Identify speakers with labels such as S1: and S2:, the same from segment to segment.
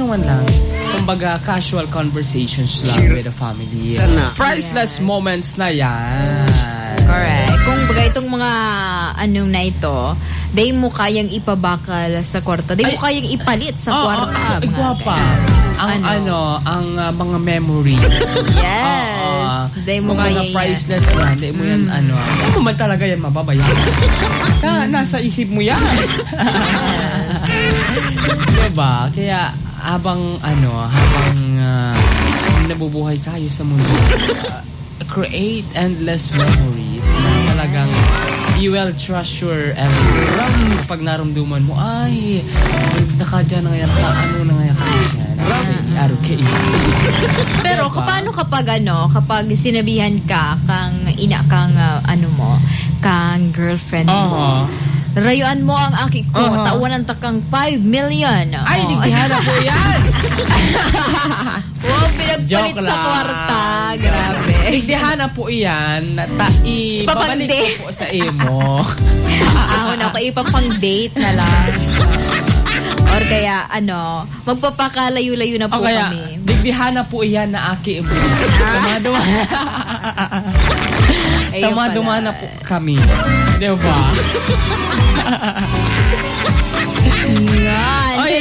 S1: ano man lang. Kumbaga, casual conversations lang with the family. Priceless moments na yan.
S2: Correct. Kung baga itong mga anong na ito, day mo kayang ipabakal sa kwarta. Day mo kayang ipalit sa kwarta.
S1: Igwapa. Ang mga memories.
S2: Yes. Day mo
S1: kayang priceless yan. Day mo yan, Day mo man talaga yan mababayan. Nasa isip mo yan. Diba? Kaya, habang nabubuhay tayo sa mundo, create endless memories na talagang you will treasure everything. Pag naramdaman mo, ay, nakadya na ngayon ka, na ngayon ka siya.
S2: Pero paano kapag sinabihan ka kang kang girlfriend mo, rayuan mo ang aki ko, tawanan takang 5 million.
S1: Ay, digihana po yan.
S2: Wow, pinagpalit sa kwarta. Grabe.
S1: Digihana po yan. Ibabalik ko po sa imo.
S2: Ako ipapang-date na lang. Or kaya, magpapakalayo-layo na po kami.
S1: Digihana po yan na aki mo. Tama-duma na po kami. Diba?
S2: Yan.
S1: Ay,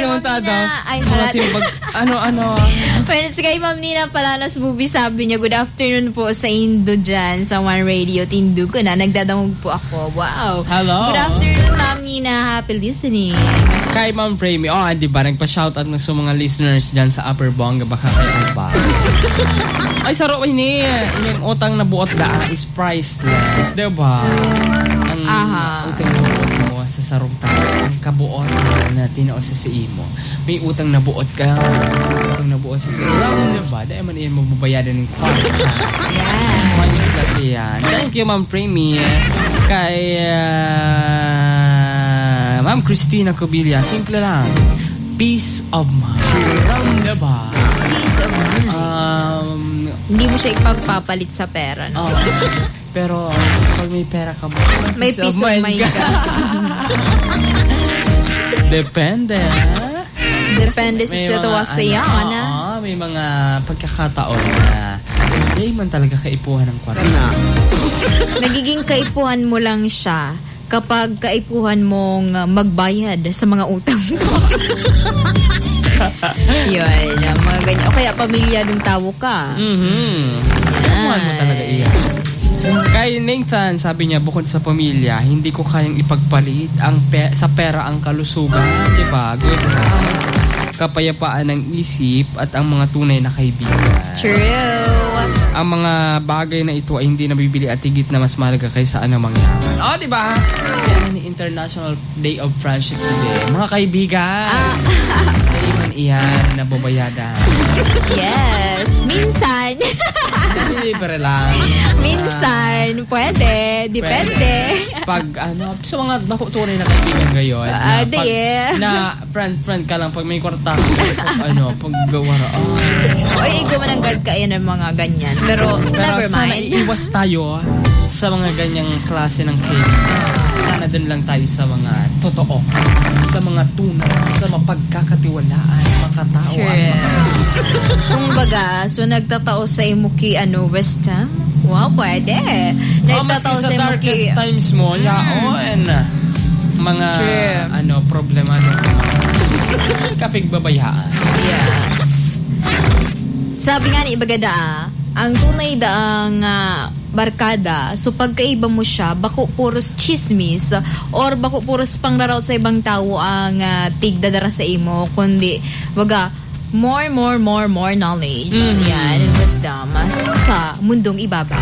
S2: Friends, kay Ma'am Nina Palanas Movie, sabi niya, good afternoon po sa Indo dyan, sa One Radio, Tindu ko na, nagdadamog po ako. Wow.
S1: Hello.
S2: Good afternoon, Ma'am Nina. Happy listening.
S1: Kay Ma'am Premi, di ba, nagpa-shoutout na sa mga listeners dyan sa Upper Bonga, baka kayo ba? Ay, saro ini. Yung utang na buot is priceless. Diba? Ang utang na buot mo sa sarong tayo, ang kabuot na tinaos sa imo. May utang na buot ka. Utang na buot sa imo. Diba? Dahil man iyan magbabayadan ng kwarta. Yan. Thank you, Ma'am Premi. Kay Ma'am Christina Cobilla, simple lang. Peace of mind. Diba?
S2: Peace of mind. Hindi mo siya ipagpapalit sa pera, no?
S1: Pero pag may pera ka mo,
S2: may peace of mind ka.
S1: Depende.
S2: Depende sa sitwasyon.
S1: May mga pagkakataon na hindi man talaga kaipuhan ng kwarta.
S2: Nagiging kaipuhan mo lang siya kapag kaipuhan mong magbayad sa mga utang mo. Yun, mga ganyan. O kaya pamilyadong tao ka.
S1: Kaipuhan mo talaga iyan. Kay Nathan, sabi niya, bukod sa pamilya, hindi ko kayang ipagpalit sa pera ang kalusugan. Diba? Good health, kapayapaan ng isip at ang mga tunay na kaibigan.
S2: True.
S1: Ang mga bagay na ito ay hindi nabibili at higit na mas mahalaga kaysa anumang yaman. Diba? Yan ang International Day of Friendship today. Mga kaibigan. Iyan, nababayadan.
S2: Yes. Minsan.
S1: Libre lang.
S2: Minsan. Pwede. Depende.
S1: Pag sa mga tunay na kaibigan ngayon. Na friend ka lang pag may kwarta. Pag gawara.
S2: Oy, gumananggad ka yan ng mga ganyan. Pero never mind.
S1: Sana iiwas tayo sa mga ganyang klase ng kaibigan. Sana dun lang tayo sa mga totoo, sa mga tunay, sa mapagkakatiwalaan, makatawa.
S2: Kumbaga, so nagtatao sa imuki West Ham? Wow, pwede. Nagtatao sa imuki
S1: darkest times mo, yaon. Mga problema kapigbabayaan.
S2: Yes. Sabi nga ni Ibagada, ang tunay daang barkada, so pagkaiba mo siya, bako puros chismis or bako puros panglaraw sa ibang tao ang tigdadara sa imo, kundi baga more knowledge. Yan, wisdom sa mundong ibabaw.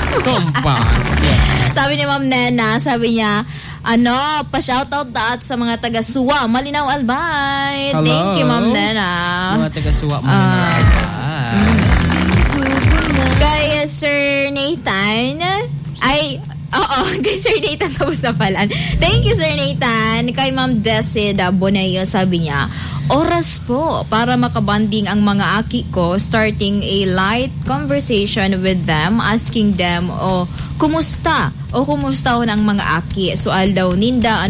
S2: Sabi ni Ma'am Nena, sabi niya, pa-shoutout daat sa mga taga-Suwa, Malinaw Albay.
S1: Hello.
S2: Thank you, Ma'am Nena.
S1: Mga taga-Suwa, Malinaw Albay.
S2: Kay Sir Nathan, kay Sir Nathan kausapalan. Thank you, Sir Nathan. Kay Ma'am Desida Bonayo, sabi niya, oras po para makabanding ang mga aki ko, starting a light conversation with them, asking them, kumusta? O kumusta ho ng mga aki? Sual daw ninda,